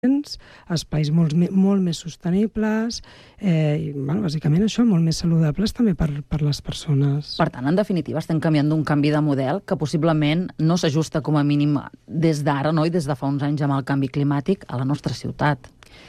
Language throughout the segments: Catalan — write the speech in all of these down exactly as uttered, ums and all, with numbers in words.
espais molt, molt més sostenibles eh, i, bueno, bàsicament això, molt més saludables també per, per les persones. Per tant, en definitiva, estem canviant d'un canvi de model que possiblement no s'ajusta com a mínim des d'ara, no? I des de fa uns anys amb el canvi climàtic a la nostra ciutat.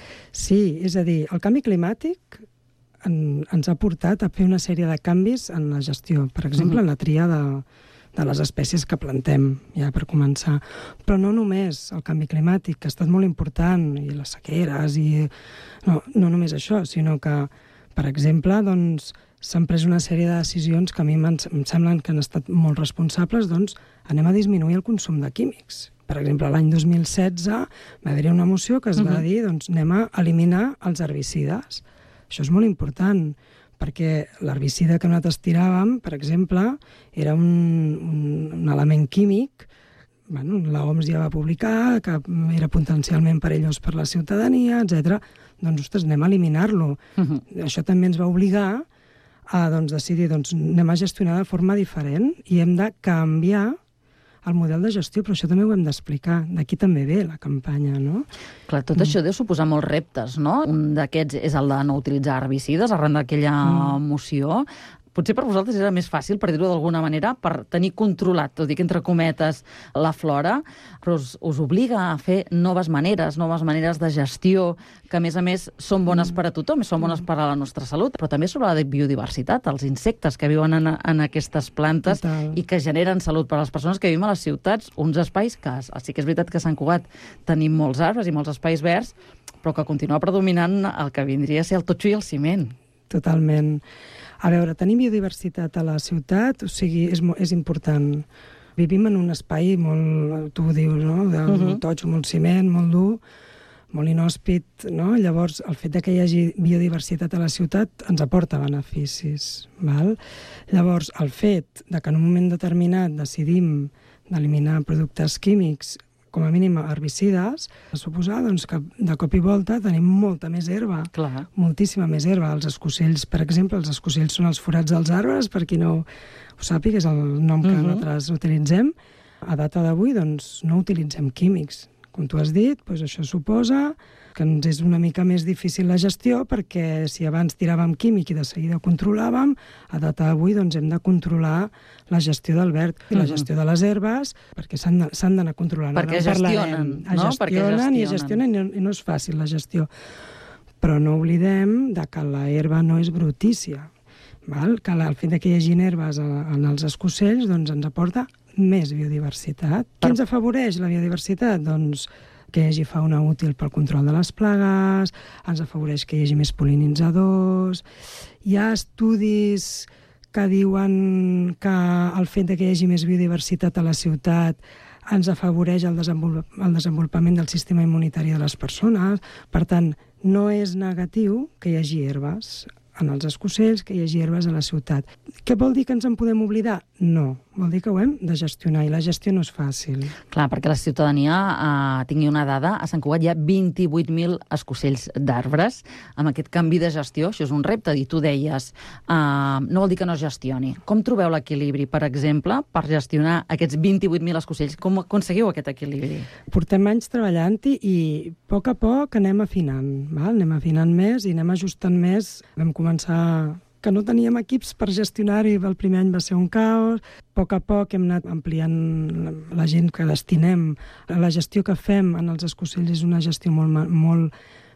Sí, és a dir, el canvi climàtic en, ens ha portat a fer una sèrie de canvis en la gestió. Per exemple, mm-hmm. en la tria de... de les espècies que plantem, ja per començar. Però no només el canvi climàtic, que ha estat molt important, i les sequeres, i no, no només això, sinó que, per exemple, doncs, s'han pres una sèrie de decisions que a mi em semblen que han estat molt responsables, doncs anem a disminuir el consum de químics. Per exemple, l'any dos mil setze va haver-hi una moció que es va dir, doncs anem a eliminar els herbicides. Això és molt important, perquè l'herbicida que nosaltres tiràvem, per exemple, era un, un, un element químic, bueno, l'O M S ja va publicar, que era potencialment perillós per la ciutadania, etcètera. Doncs, ostres, anem a eliminar-lo. Uh-huh. Això també ens va obligar a doncs, decidir, doncs, anem a gestionar de forma diferent i hem de canviar el model de gestió, però això també ho hem d'explicar. D'aquí també ve la campanya, no? Clar, tot mm. això deu suposar molts reptes, no? Un d'aquests és el de no utilitzar herbicides arran d'aquella mm. moció. Potser per vosaltres era més fàcil, per dir-ho d'alguna manera, per tenir controlat, tot i que entre cometes, la flora, però us, us obliga a fer noves maneres, noves maneres de gestió, que a més a més són bones per a tothom, són bones per a la nostra salut, però també sobre la biodiversitat, els insectes que viuen en, en aquestes plantes Total. I que generen salut per a les persones que vivim a les ciutats, uns espais que sí que és veritat que a Sant Cugat tenim molts arbres i molts espais verds, però que continua predominant el que vindria a ser el totxo i el ciment. Totalment. A veure, tenir biodiversitat a la ciutat, o sigui, és, és important. Vivim en un espai molt, tu ho dius, no?, de uh-huh. molt totxo, molt ciment, molt dur, molt inhòspit, no? Llavors, el fet de que hi hagi biodiversitat a la ciutat ens aporta beneficis, val? Llavors, el fet de que en un moment determinat decidim d'eliminar productes químics, com a mínim herbicides, a suposar doncs, que de cop i volta tenim molta més herba. Clar. Moltíssima més herba. Els escocells, per exemple, els escocells són els forats dels arbres, per qui no ho sàpiga, és el nom que uh-huh. nosaltres utilitzem. A data d'avui, doncs, no utilitzem químics. Com tu has dit, doncs això suposa que ens és una mica més difícil la gestió, perquè si abans tiràvem químic i de seguida controlàvem, a data d'avui doncs, hem de controlar la gestió del verd i la gestió de les herbes, perquè s'han d'anar controlant. Perquè gestionen, no? Gestionen, perquè gestionen i gestionen i no, i no és fàcil la gestió. Però no oblidem de que la herba no és brutícia. Val? Que el fet que hi hagi herbes en els escocells doncs, ens aporta més biodiversitat. Què ens afavoreix la biodiversitat? Doncs que hi hagi fauna útil pel control de les plagues, ens afavoreix que hi hagi més pol·linitzadors. Hi ha estudis que diuen que el fet que hi hagi més biodiversitat a la ciutat ens afavoreix el, desenvolupament, el desenvolupament del sistema immunitari de les persones. Per tant, no és negatiu que hi hagi herbes en els escocells, que hi hagi herbes a la ciutat. Què vol dir que ens en podem oblidar? No, vol dir que ho hem de gestionar, i la gestió no és fàcil. Clar, perquè la ciutadania eh, tingui una dada, a Sant Cugat hi ha vint-i-vuit mil escocells d'arbres. Amb aquest canvi de gestió, això és un repte, i tu deies, eh, no vol dir que no es gestioni. Com trobeu l'equilibri, per exemple, per gestionar aquests vint-i-vuit mil escocells? Com aconseguiu aquest equilibri? Portem anys treballant-hi i a poc a poc anem afinant, val? Anem afinant més i anem ajustant més. Vam començar que no teníem equips per gestionar-hi, el primer any va ser un caos. A poc a poc hem anat ampliant la gent que destinem. La gestió que fem en els escocells és una gestió molt, molt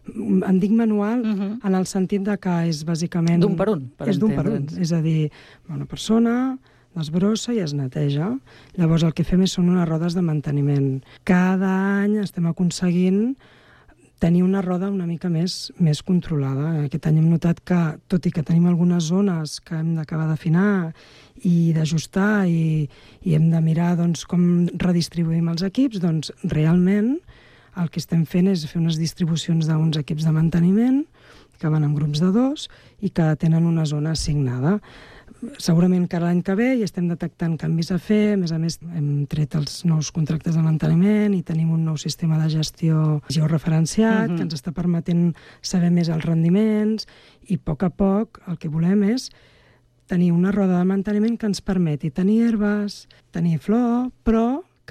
en dic manual, uh-huh. en el sentit de que és bàsicament... D'un per un, per És d'un per un, és a dir, una persona desbrossa i es neteja. Llavors el que fem és, són unes rodes de manteniment. Cada any estem aconseguint tenir una roda una mica més, més controlada. Aquest any hem notat que, tot i que tenim algunes zones que hem d'acabar d'afinar i d'ajustar i, i hem de mirar doncs, com redistribuïm els equips, doncs realment el que estem fent és fer unes distribucions d'uns equips de manteniment que van en grups de dos i que tenen una zona assignada. Segurament que l'any que ve hi estem detectant canvis a fer. A més a més, hem tret els nous contractes de manteniment i tenim un nou sistema de gestió georreferenciat uh-huh. que ens està permetent saber més els rendiments, i a poc a poc el que volem és tenir una roda de manteniment que ens permeti tenir herbes, tenir flor, però que no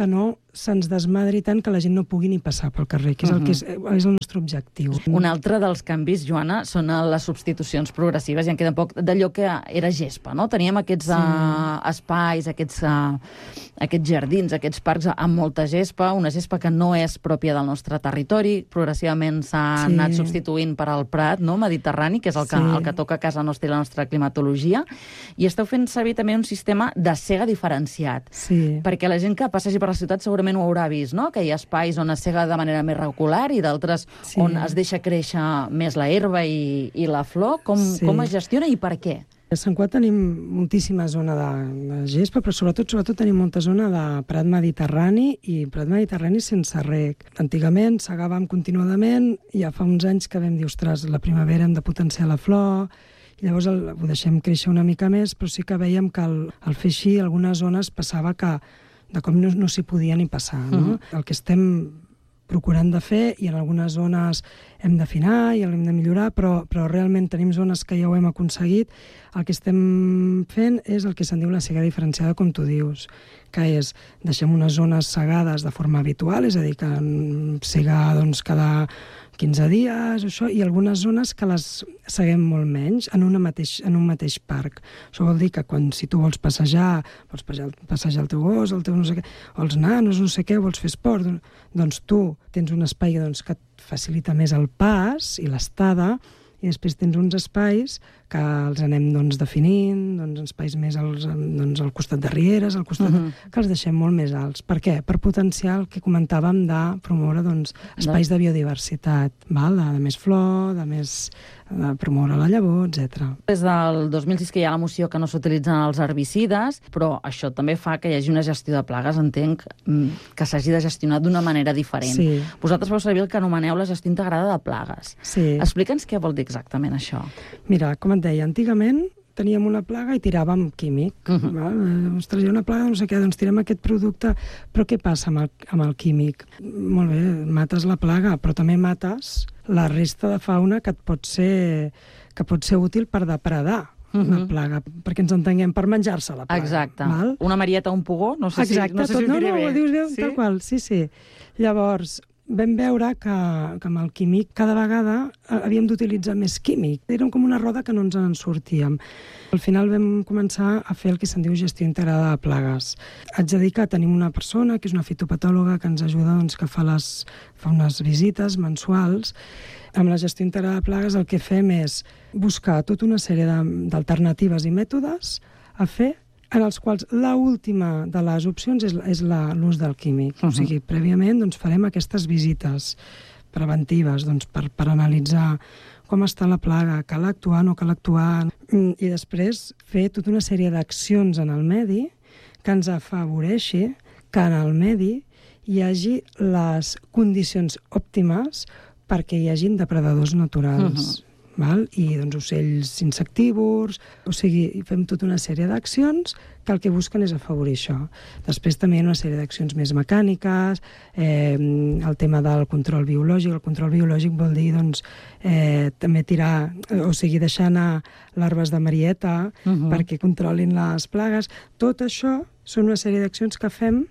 se'ns desmadri tant que la gent no pugui ni passar pel carrer, que és, el, que és, és el nostre objectiu. Un altre dels canvis, Joana, són les substitucions progressives, i en queda poc d'allò que era gespa, no? Teníem aquests sí. uh, espais, aquests, uh, aquests jardins, aquests parcs amb molta gespa, una gespa que no és pròpia del nostre territori, progressivament s'ha sí. anat substituint per al prat, no? Mediterrani, que és el que, sí. el que toca a casa nostra i la nostra climatologia, i esteu fent servir també un sistema de cega diferenciat, sí. perquè la gent que passegi per la ciutat segurament ho haurà vist, no? Que hi ha espais on es cega de manera més regular i d'altres sí. on es deixa créixer més la herba i, i la flor. Com, sí. com es gestiona i per què? A Sant Cugat tenim moltíssima zona de, de gespa, però sobretot sobretot tenim molta zona de prat mediterrani i prat mediterrani sense reg. Antigament segàvem continuadament i ja fa uns anys que vam dir, ostres, la primavera hem de potenciar la flor, i llavors el, ho deixem créixer una mica més, però sí que vèiem que al, al fer així, algunes zones passava que de com no, no s'hi podia ni passar. No? Mm. El que estem procurant de fer, i en algunes zones hem d'afinar i hem de millorar, però, però realment tenim zones que ja ho hem aconseguit. El que estem fent és el que se'n diu la cega diferenciada, com tu dius, que és, deixem unes zones segades de forma habitual, és a dir, que sega doncs, cada quinze dies, això, i algunes zones que les seguem molt menys en, una mateix, en un mateix parc. Això vol dir que quan, si tu vols passejar, vols passejar, passejar el teu gos, el teu no sé què, o els nanos, no sé què, vols fer esport, doncs tu tens un espai doncs, que et facilita més el pas i l'estada, i després tens uns espais que els anem doncs, definint, doncs, espais més als, doncs, al costat de rieres, al costat uh-huh. de, que els deixem molt més alts. Per què? Per potenciar el que comentàvem de promoure doncs, espais de biodiversitat, val? De, de més flor, de més de promoure la llavor, etcètera. Des del dos mil sis que hi ha la moció que no s'utilitzen els herbicides, però això també fa que hi hagi una gestió de plagues, entenc, que s'hagi de gestionar d'una manera diferent. Sí. Vosaltres vau servir el que anomeneu la gestió integrada de plagues. Sí. Explica'ns què vol dir exactament això. Mira, com et deia, antigament teníem una plaga i tiràvem químic. Uh-huh. Val? Ostres, hi ha una plaga, no sé què, doncs tirem aquest producte. Però què passa amb el, amb el químic? Molt bé, mates la plaga, però també mates la resta de fauna que et pot ser, que pot ser útil per depredar. Uh-huh. La plaga, perquè ens entenguem, per menjar-se la plaga. Exacte. Val? Una marieta, un pugó, no sé Exacte, si, no sé tot, si ho diré no, no, bé. ho dius bé, sí? Tal qual, sí, sí. Llavors, vam veure que, que amb el químic cada vegada havíem d'utilitzar més químic. Era com una roda que no ens en sortíem. Al final vam començar a fer el que se'n diu gestió integrada de plagues. Haig de dir que tenim una persona, que és una fitopatòloga, que ens ajuda, doncs, que fa, les, fa unes visites mensuals. Amb la gestió integrada de plagues el que fem és buscar tota una sèrie d'alternatives i mètodes a fer, en els quals l'última de les opcions és, és l'ús del químic. Uh-huh. O sigui, prèviament doncs, farem aquestes visites preventives doncs, per, per analitzar com està la plaga, cal actuar, no cal actuar, i després fer tota una sèrie d'accions en el medi que ens afavoreixi que en el medi hi hagi les condicions òptimes perquè hi hagin depredadors naturals. Uh-huh. Val? I doncs, ocells insectívors, o sigui, fem tota una sèrie d'accions que el que busquen és afavorir això. Després també hi ha una sèrie d'accions més mecàniques, eh, el tema del control biològic. El control biològic vol dir doncs, eh, també tirar, o sigui, deixar anar larves de marieta uh-huh. perquè controlin les plagues. Tot això són una sèrie d'accions que fem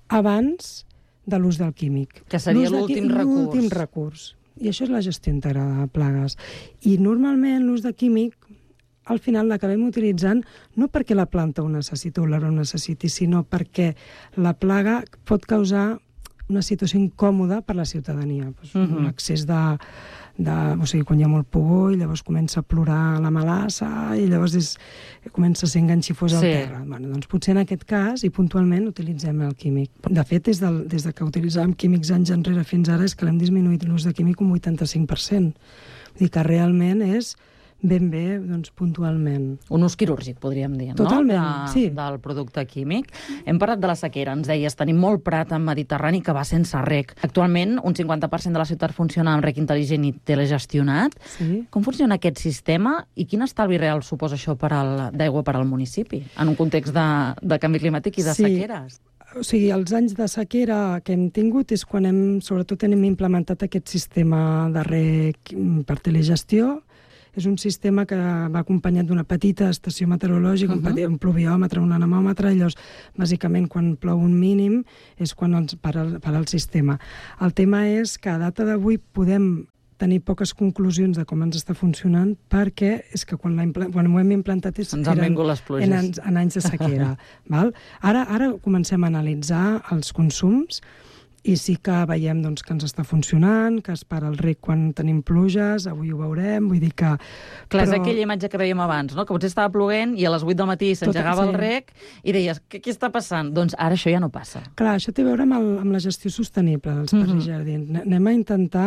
abans de l'ús del químic. Que seria l'últim recurs. L'últim recurs. I això és la gestió integrada de plagues. I normalment l'ús de químic al final l'acabem utilitzant no perquè la planta ho necessiti o l'arbre ho necessiti, sinó perquè la plaga pot causar una situació incòmoda per a la ciutadania. Pues, uh-huh. L'accés de, de... O sigui, quan hi ha molt pugó i llavors comença a plorar la melassa i llavors és, comença a ser enganxifós al sí. terra. Bueno, doncs potser en aquest cas i puntualment utilitzem el químic. De fet, des, del, des de que utilitzàvem químics anys enrere fins ara és que l'hem disminuït l'ús de químic un vuitanta-cinc per cent. Vull dir que realment és ben bé, doncs, puntualment. Un ús quirúrgic, podríem dir, Totalment, no? De, sí. Del producte químic. Hem parlat de la sequera, ens deies, tenim molt prat en Mediterrani que va sense reg. Actualment, un cinquanta per cent de la ciutat funciona amb reg intel·ligent i telegestionat. Sí. Com funciona aquest sistema i quin estalvi real suposa això per al, d'aigua per al municipi, en un context de, de canvi climàtic i de sí. sequeres? O sigui, els anys de sequera que hem tingut és quan hem, sobretot hem implementat aquest sistema de reg per telegestió és un sistema que va acompanyat d'una petita estació meteorològica, uh-huh. un, petit, un pluviòmetre, un anemòmetre, i llavors, bàsicament, quan plou un mínim és quan ens para, para el sistema. El tema és que a data d'avui podem tenir poques conclusions de com ens està funcionant, perquè és que quan, quan ho hem implantat és, ens han vingut les pluges. En, en, en anys de sequera. Val? Ara, ara comencem a analitzar els consums i sí que veiem doncs, que ens està funcionant, que es para el reg quan tenim pluges, avui ho veurem, vull dir que... Clar, però... és aquella imatge que veiem abans, no? Que potser estava ploent i a les vuit del matí s'engegava sí. el reg i deies, què, què està passant? Doncs ara això ja no passa. Clar, això té a veure amb, el, amb la gestió sostenible dels parcs mm-hmm. i jardins. Anem a intentar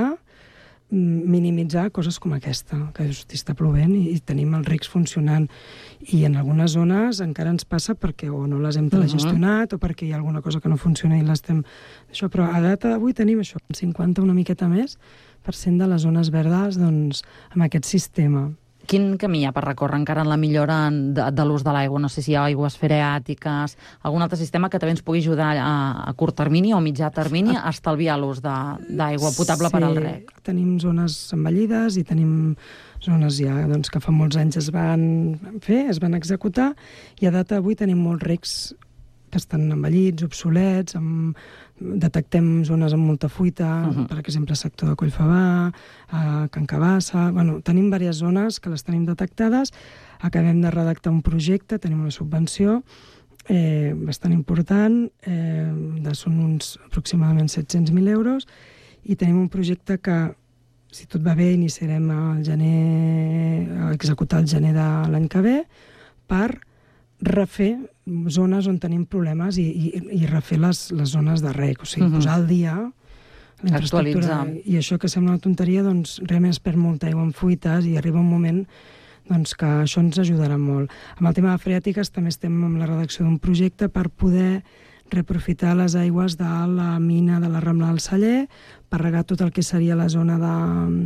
minimitzar coses com aquesta, que està plovent i, i tenim els regs funcionant. I en algunes zones encara ens passa perquè o no les hem telegestionat uh-huh. o perquè hi ha alguna cosa que no funciona i l'estem... Això, però a data d'avui tenim això, cinquanta, una miqueta més, per cent de les zones verdes doncs, amb aquest sistema. Quin camí hi ha per recórrer encara en la millora de, de l'ús de l'aigua? No sé si hi ha aigües freàtiques, algun altre sistema que també ens pugui ajudar a, a curt termini o mitjà termini a estalviar l'ús d'aigua potable sí, per al reg. Tenim zones envellides i tenim zones ja doncs, que fa molts anys es van fer, es van executar, i a data d'avui tenim molts regs que estan envellits, obsolets, amb... detectem zones amb molta fuita, uh-huh. per exemple, sector de Collfabà, a Can Cabassa... Bueno, tenim diverses zones que les tenim detectades, acabem de redactar un projecte, tenim una subvenció eh, bastant important, eh, de, són uns aproximadament set-cents mil euros, i tenim un projecte que, si tot va bé, iniciarem al gener, a executar el gener de l'any que ve, per refer zones on tenim problemes i, i, i refer les, les zones de reg, o sigui, uh-huh. posar al dia la infraestructura. I això que sembla una tonteria, doncs realment es perd molta aigua en fuites i arriba un moment doncs, que això ens ajudarà molt. Amb el tema de freàtiques també estem amb la redacció d'un projecte per poder reaprofitar les aigües de la mina de la Rambla del Celler per regar tot el que seria la zona de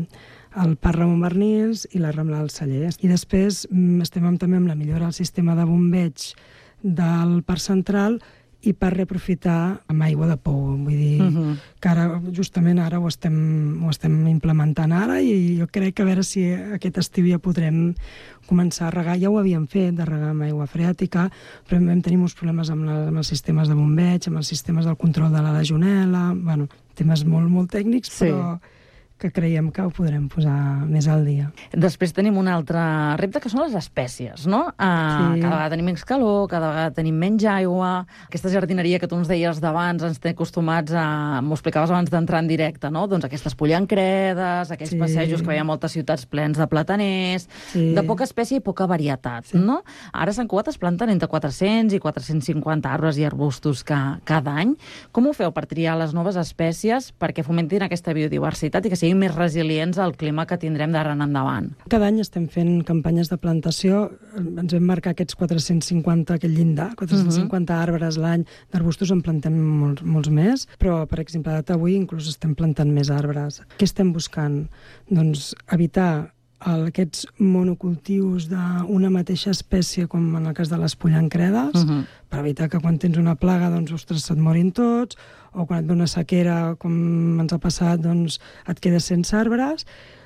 el Parc Ramon Barnils i la Rambla del Celler. I després estem amb, també amb la millora del sistema de bombeig del Parc Central i per reaprofitar amb aigua de pou. Vull dir uh-huh. que ara, justament ara ho estem, ho estem implementant ara i jo crec que a veure si aquest estiu ja podrem començar a regar. Ja ho havíem fet, de regar amb aigua freàtica, però vam tenir uns problemes amb, la, amb els sistemes de bombeig, amb els sistemes del control de la legionel·la, bueno, temes molt, molt tècnics, sí. però que creiem que ho podrem posar més al dia. Després tenim un altre repte, que són les espècies, no? Uh, sí. Cada vegada tenim menys calor, cada vegada tenim menys aigua. Aquesta jardineria que tu ens deies d'abans, ens té acostumats a... M'ho explicaves abans d'entrar en directe, no? Doncs aquestes pollancredes, aquells sí. passejos que veiem a moltes ciutats plens de plataners, sí. de poca espècie i poca varietat, sí. no? Ara a Sant Cugat es planten entre quatre-cents i quatre-cents cinquanta arbres i arbustos ca, cada any. Com ho feu per triar les noves espècies perquè fomentin aquesta biodiversitat i que siguin més resilients al clima que tindrem d'ara en endavant? Cada any estem fent campanyes de plantació, ens vam marcar aquests quatre-cents cinquanta, aquest llindar, quatre-cents cinquanta uh-huh. arbres l'any, d'arbustos en plantem molts, molts més, però, per exemple, a data avui inclús estem plantant més arbres. Què estem buscant? Doncs evitar el, aquests monocultius d'una mateixa espècie, com en el cas de les pollancredes, uh-huh. per evitar que quan tens una plaga, doncs, ostres, se't morin tots, o quan et ve una sequera, com ens ha passat, doncs et quedes sense arbres.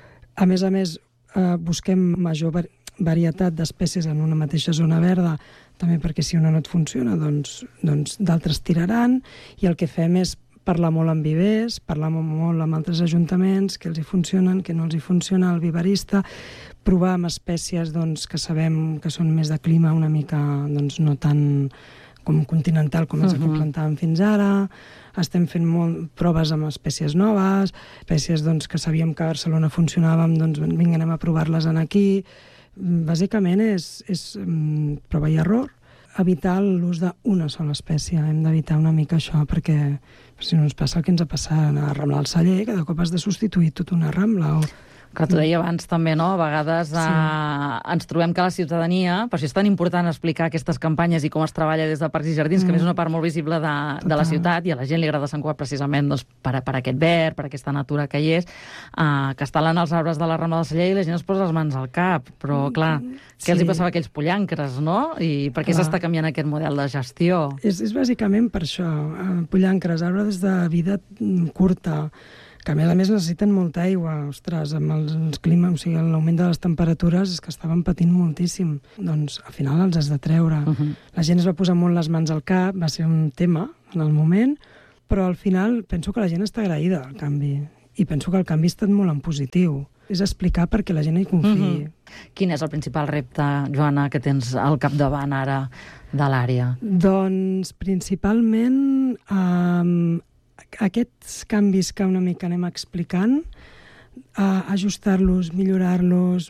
A més a més, eh, busquem major var- varietat d'espècies en una mateixa zona verda, també perquè si una no et funciona, doncs, doncs d'altres tiraran, i el que fem és parlar molt amb vivers, parlar molt amb altres ajuntaments, que els hi funcionen, que no els hi funciona, el viverista, provar amb espècies doncs, que sabem que són més de clima una mica doncs, no tan com continental com els uh-huh. que plantàvem fins ara. Estem fent molt proves amb espècies noves, espècies doncs, que sabíem que a Barcelona funcionàvem, doncs vinga, anem a provar-les en aquí. Bàsicament és, és um, prova i error, evitar l'ús d'una sola espècie. Hem d'evitar una mica això, perquè si no ens passa el que ens ha passat a Rambla del Celler, que de cop has de substituir tota una rambla o... Que t'ho deia abans també, no? A vegades sí. eh, ens trobem que la ciutadania, per això és tan important explicar aquestes campanyes i com es treballa des de Parcs i Jardins, mm. que a més és una part molt visible de, de la ciutat, i a la gent li agrada Sant Cugat precisament doncs, per, per aquest verd, per aquesta natura que hi és, eh, que es talen els arbres de la Rambla del Celler i la gent es posa les mans al cap. Però, clar, què sí. els hi passava a aquells pollancres, no? I per què s'està canviant aquest model de gestió? És, és bàsicament per això. Pollancres, arbres de vida curta, que a més a més necessiten molta aigua. Ostres, amb els, els climes, o sigui, l'augment de les temperatures és que estaven patint moltíssim. Doncs al final els has de treure. Uh -huh. La gent es va posar molt les mans al cap, va ser un tema en el moment, però al final penso que la gent està agraïda al canvi. I penso que el canvi ha estat molt en positiu. És explicar perquè la gent hi confiï. Uh -huh. Quin és el principal repte, Joana, que tens al capdavant ara de l'àrea? Doncs principalment eh, aquests canvis que una mica anem explicant, eh, ajustar-los, millorar-los,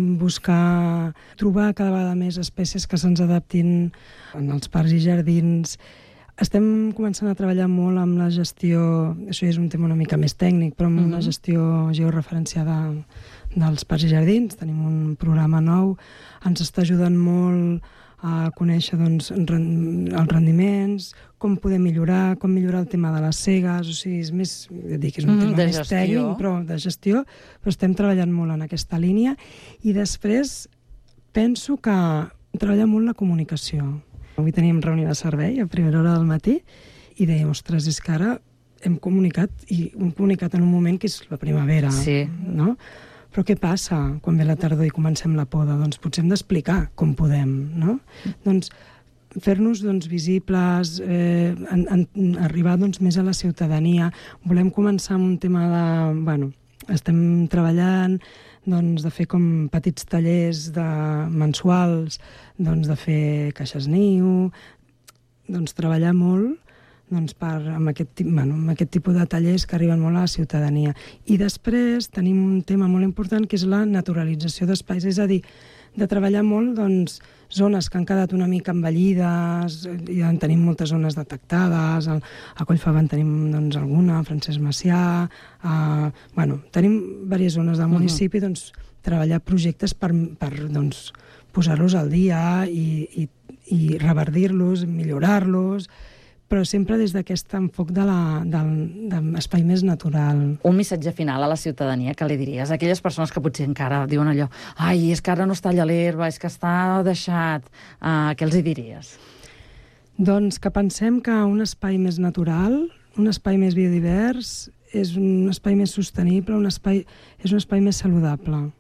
buscar, trobar cada vegada més espècies que se'ns adaptin en els parcs i jardins. Estem començant a treballar molt amb la gestió, això és un tema una mica més tècnic, però amb uh-huh. una gestió georreferenciada dels parcs i jardins. Tenim un programa nou, ens està ajudant molt a conèixer doncs, els rendiments, com poder millorar, com millorar el tema de les segues, o sigui, és més, dic, és un mm, tema més gestió. tècnic, però de gestió, però estem treballant molt en aquesta línia. I després penso que treballa molt la comunicació. Avui teníem reunió de servei a primera hora del matí i dèiem, ostres, és que ara hem comunicat, i hem comunicat en un moment que és la primavera, sí. no? Però què passa quan ve la tardor i comencem la poda? Doncs potser hem d'explicar com podem, no? Doncs fer-nos doncs, visibles, eh, en, en, arribar doncs, més a la ciutadania. Volem començar amb un tema de... Bueno, estem treballant doncs, de fer com petits tallers de, mensuals, doncs, de fer caixes niu, doncs, treballar molt doncs, per, amb, aquest, bueno, amb aquest tipus de tallers que arriben molt a la ciutadania. I després tenim un tema molt important que és la naturalització d'espais, és a dir, de treballar molt doncs, zones que han quedat una mica envellides, i en tenim moltes zones detectades, al, a Collfabà en tenim doncs, alguna, a Francesc Macià, a, bueno, tenim diverses zones del municipi, uh-huh. doncs, treballar projectes per, per doncs, posar-los al dia i, i, i reverdir-los, millorar-los, però sempre des d'aquest enfoc de l'espai més natural. Un missatge final a la ciutadania, que li diries? Aquelles persones que potser encara diuen allò, ai, és que ara no es talla l'herba, és que està deixat, uh, què els hi diries? Doncs que pensem que un espai més natural, un espai més biodivers, és un espai més sostenible, un espai, és un espai més saludable.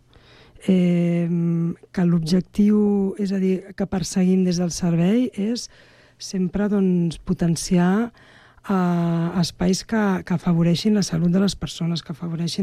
Eh, que l'objectiu, és a dir, que perseguim des del servei és sempre doncs, potenciar eh, espais que, que afavoreixin la salut de les persones, que afavoreixin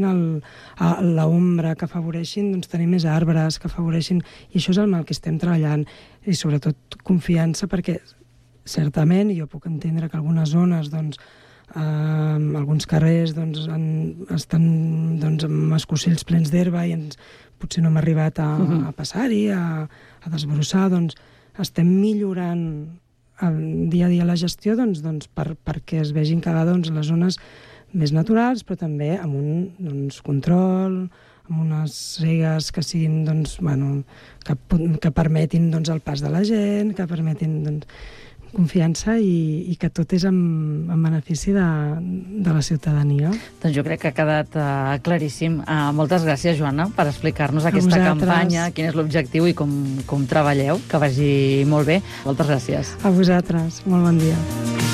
l'ombra, que afavoreixin doncs, tenir més arbres, que afavoreixin... I això és el que estem treballant. I sobretot confiança, perquè certament, jo puc entendre que algunes zones, doncs, eh, alguns carrers doncs, han, estan doncs, amb escossills plens d'herba i ens, potser no hem arribat a, a passar-hi, a, a desbrossar, doncs estem millorant el dia a dia la gestió doncs, doncs, per, perquè es vegin cada doncs, les zones més naturals, però també amb un doncs, control, amb unes regues que siguin, doncs, bueno, que, que permetin doncs, el pas de la gent, que permetin doncs, confiança i, i que tot és en, en benefici de, de la ciutadania. Doncs jo crec que ha quedat uh, claríssim. Uh, moltes gràcies, Joana, per explicar-nos aquesta campanya, quin és l'objectiu i com, com treballeu. Que vagi molt bé. Moltes gràcies. A vosaltres. Molt bon dia.